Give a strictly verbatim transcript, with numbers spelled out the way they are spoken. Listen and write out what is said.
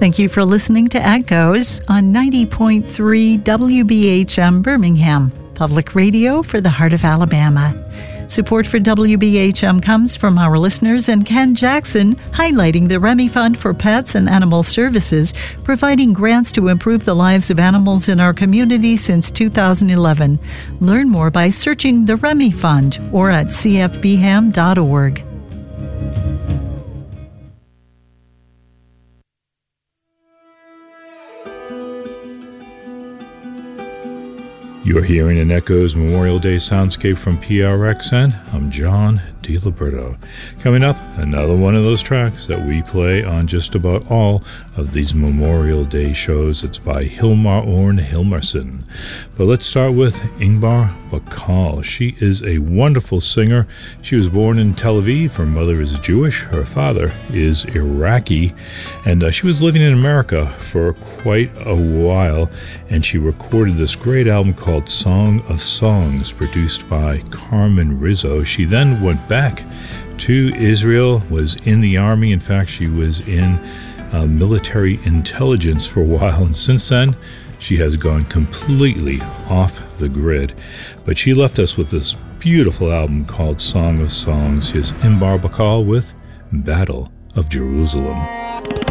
Thank you for listening to Echoes on ninety point three W B H M Birmingham, public radio for the heart of Alabama. Support for W B H M comes from our listeners and Ken Jackson, highlighting the Remy Fund for Pets and Animal Services, providing grants to improve the lives of animals in our community since two thousand eleven. Learn more by searching the Remy Fund or at c f b ham dot org. You're hearing an Echoes Memorial Day soundscape from P R X N. I'm John DiLiberto. Coming up, another one of those tracks that we play on just about all of these Memorial Day shows. It's by Hilmar Orn Hilmarsson. But let's start with Ingmar Bakal. She is a wonderful singer. She was born in Tel Aviv. Her mother is Jewish. Her father is Iraqi. And uh, she was living in America for quite a while. And she recorded this great album called Song of Songs, produced by Carmen Rizzo. She then went back to Israel, was in the army. In fact, she was in uh, military intelligence for a while, and since then she has gone completely off the grid. But she left us with this beautiful album called Song of Songs. Here's Ingmar Bakal with Battle of Jerusalem.